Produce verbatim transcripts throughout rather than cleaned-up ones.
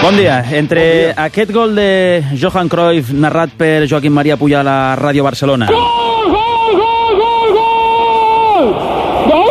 Bon dia. Entre bon dia. Aquest gol de Johan Cruyff narrat per Joaquim Maria Pujal a Ràdio Barcelona. Gol, gol, gol, gol, gol! Gol!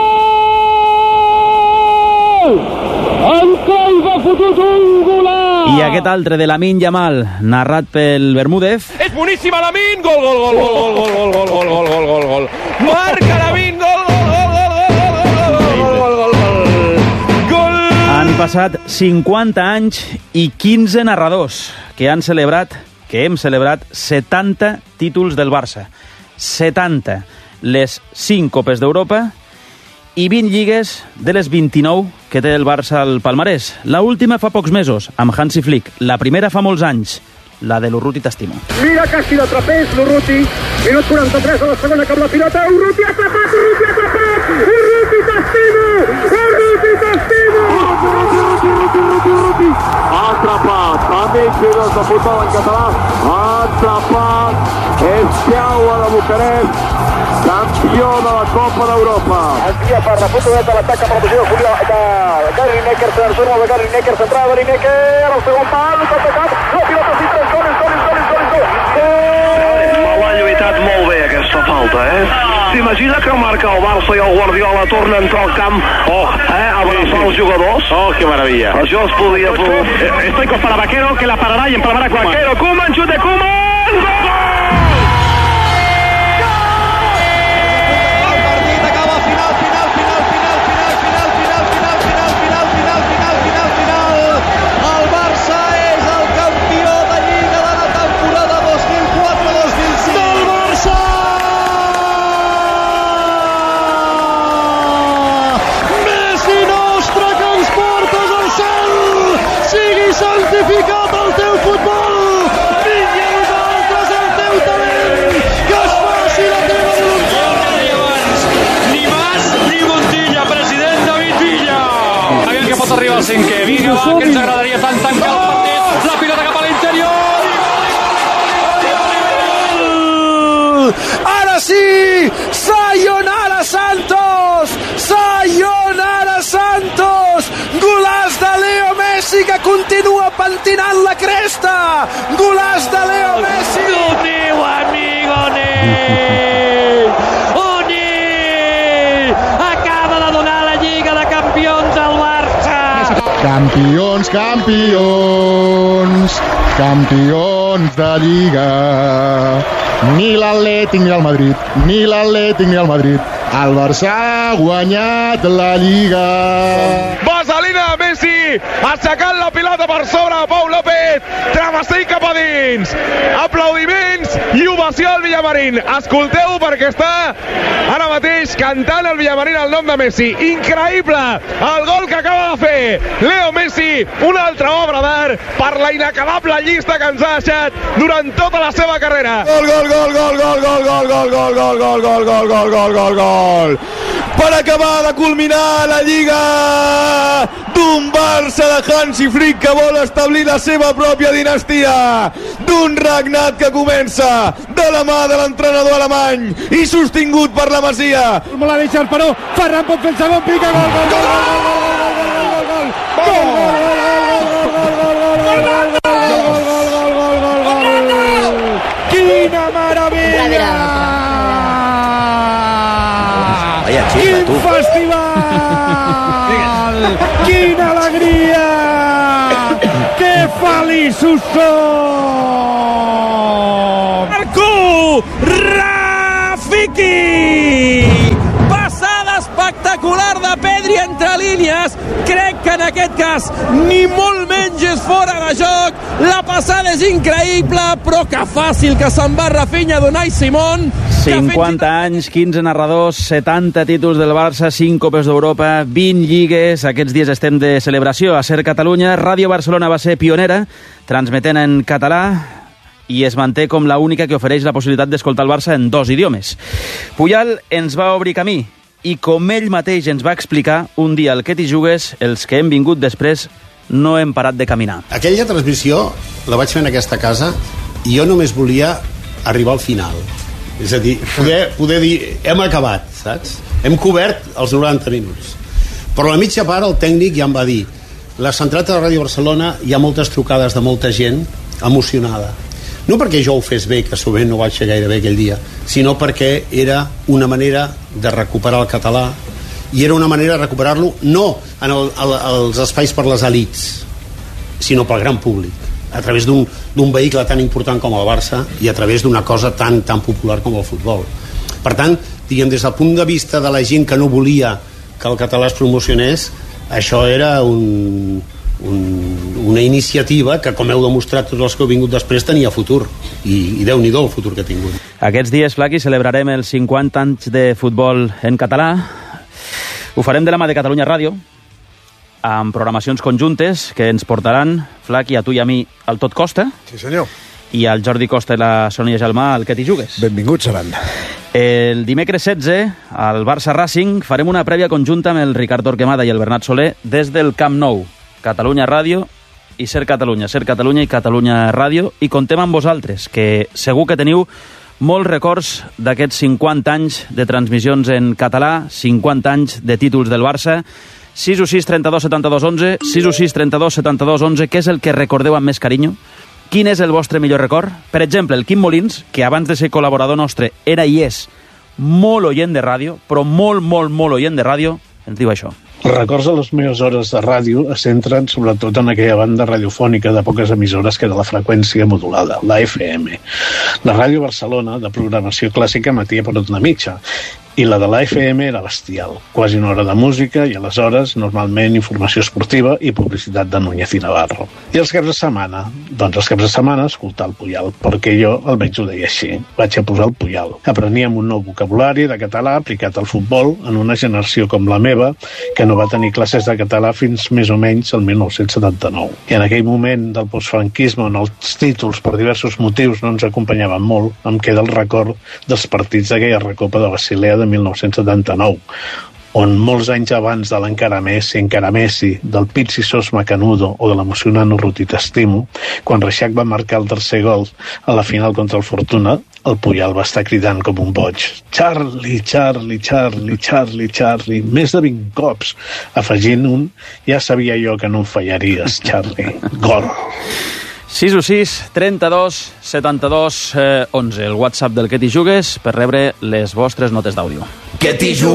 En Cruyff ha fotut un golaç! I aquest altre de Lamine Yamal, narrat pel Bermúdez. És boníssima Lamine! Gol, gol, gol, gol, gol, gol, gol, gol, gol, gol, gol, gol. Marca Lamine! Gol, gol, gol, gol, gol, gol, gol, gol, gol. Han passat cinquanta anys i quinze narradors que han celebrat, que hem celebrat setanta títols del Barça. setanta. Les cinc Copes d'Europa i vint lligues de les vint-i-nou que té el Barça al palmarès. La última fa pocs mesos, amb Hansi Flick. La primera fa molts anys, la de l'Urruti t'estimo. Mira quasi l'atrapés, l'Urruti. Minut quaranta-tres a la segona, cap la pilota. Urruti atrapat, Urruti atrapat! Urruti t'estimo! Urruti t'estimo! Atrapat, amics i dos de futbol en català. Atrapat, Estiaua de Bucarest, campió de la Copa d'Europa. Envia per la fotoneta, l'atac cap a la posició de Gary Lineker, se n'ensuma de Gary Lineker, centrada de Lineker, al segon pal, tot de cap, la pilota s'hi pren, gol, gol, gol, gol, gol, gol. Ho ha lluitat molt bé aquesta falta, eh? S'imagina que marca el Barça i el Guardiola torna a entrar al camp, oh, eh, a abraçar els jugadors. Oh, que maravilla. Això es podia... Estoy con para Vaquero, que la parará y empalará Koeman. Vaquero, Koeman, xut de Koeman! Gol! Santificat el teu futbol, vinga nosaltres el teu talent, que es faci la teva voluntat. Ni Mas ni Montilla, president David Villa. Aquell que pot arribar al cinquè. Vinga, va, que ens agradaria tant tancar el partit. La pilota cap a l'interior. Ara sí, sayonara Santos, sayonara Santos, golaç de Leo Messi que continua pentinant la cresta, golaç de Leo Messi. El meu amigo Ney, oh Ney, acaba de donar la Lliga de Campions al Barça. Campions, campions, campions de Lliga. Ni l'Atlètic ni el Madrid, ni l'Atlètic ni el Madrid. El Barça ha guanyat la Lliga. Vaselina de Messi, aixecant la pilota per sobre de Pau López, travessell cap a dins, aplaudiments i ovació al Villamarín. Escolteu perquè està ara mateix cantant el Villamarín el nom de Messi. Increïble el gol que acaba de fer Leo Messi, una altra obra d'art per la inacabable llista que ens ha deixat durant tota la seva carrera. Gol, gol, gol, gol, gol, gol, gol, gol, gol, gol, gol, gol, gol, gol, gol, gol, gol. Per acabar de culminar la Lliga d'un Barça de Hansi Flick que vol establir la seva pròpia dinastia, d'un regnat que comença de la mà de l'entrenador alemany i sostingut per la Masia. Me l'ha deixat, però Ferran pot fer el segon, pica, gol, gol, gol, gol, gol, gol, gol, quina meravella! Quin festival! Quina alegria! Que feliços som! Marco Rafiki! Passada espectacular de Pedri entre línies. Crec que en aquest cas ni molt menys és fora de joc. La passada és increïble, però que fàcil que se'n va Rafinha d'Unai Simón. cinquanta anys, quinze narradors, setanta títols del Barça, cinc Copes d'Europa, vint lligues. Aquests dies estem de celebració a Ser Catalunya. Ràdio Barcelona va ser pionera, transmetent en català, i es manté com la única que ofereix la possibilitat d'escoltar el Barça en dos idiomes. Pujal ens va obrir camí, i com ell mateix ens va explicar, un dia al que t'hi jugues, els que hem vingut després no hem parat de caminar. Aquella transmissió la vaig fer en aquesta casa i jo només volia arribar al final. És a dir, poder, poder dir, hem acabat, saps? Hem cobert els noranta minuts. Però a la mitja part el tècnic ja em va dir, la centraleta de Ràdio Barcelona hi ha moltes trucades de molta gent emocionada. No perquè jo ho fes bé, que sovint no ho vaig fer gaire bé aquell dia, sinó perquè era una manera de recuperar el català, i era una manera de recuperar-lo no en el, el, els espais per les elits, sinó pel gran públic, a través d'un d'un vehicle tan important com el Barça i a través d'una cosa tan, tan popular com el futbol. Per tant, diguem, des del punt de vista de la gent que no volia que el català es promocionés, això era un, un, una iniciativa que, com heu demostrat tots els que heu vingut després, tenia futur, i, i Déu-n'hi-do el futur que ha tingut. Aquests dies, Flaqui, celebrarem els cinquanta anys de futbol en català. Ho farem de la mà de Catalunya Ràdio, amb programacions conjuntes que ens portaran, Flaqui, a tu i a mi, al Tot Costa. Sí, senyor. I al Jordi Costa i la Sònia Gelmà, al Que t'hi jugues. Benvinguts seran. El dimecres setze, al Barça Racing, farem una prèvia conjunta amb el Ricard Torquemada i el Bernat Soler des del Camp Nou. Catalunya Ràdio i Ser Catalunya. Ser Catalunya i Catalunya Ràdio. I contem amb vosaltres, que segur que teniu molts records d'aquests cinquanta anys de transmissions en català, cinquanta anys de títols del Barça. sis u sis trenta-dos setanta-dos onze, sis u sis trenta-dos setanta-dos onze, què és el que recordeu amb més carinyo? Quin és el vostre millor record? Per exemple, el Quim Molins, que abans de ser col·laborador nostre era i és molt oient de ràdio, però molt, molt, molt oient de ràdio, ens diu això. Els records de les meves hores de ràdio es centren sobretot en aquella banda radiofònica de poques emissores que era la freqüència modulada, la F M. La Ràdio Barcelona, de programació clàssica, emetia per una mitja, i la de la F M era bestial, quasi una hora de música i aleshores normalment informació esportiva i publicitat de Núñez i Navarro. I els caps de setmana? Doncs els caps de setmana escoltar el Puyal, perquè jo almenys ho deia així, vaig a posar el Puyal. Apreníem un nou vocabulari de català aplicat al futbol en una generació com la meva que no va tenir classes de català fins més o menys el mil nou-cents setanta-nou. I en aquell moment del postfranquisme on els títols per diversos motius no ens acompanyaven molt, em queda el record dels partits d'aquella recopa de Basilea de mil nou-cents setanta-nou, on molts anys abans de l'encara Messi, encara Messi, del Pizzi Sos Macanudo o de l'emocionant Urruti T'estimo, quan Reixac va marcar el tercer gol a la final contra el Fortuna, el Puyal va estar cridant com un boig. Charlie, Charlie, Charlie, Charlie, Charlie, més de vint cops, afegint un, ja sabia jo que no em fallaries, Charlie. Gol. sis u sis trenta-dos setanta-dos onze, el WhatsApp del Que t'hi jugues per rebre les vostres notes d'àudio. Que t'hi jugues.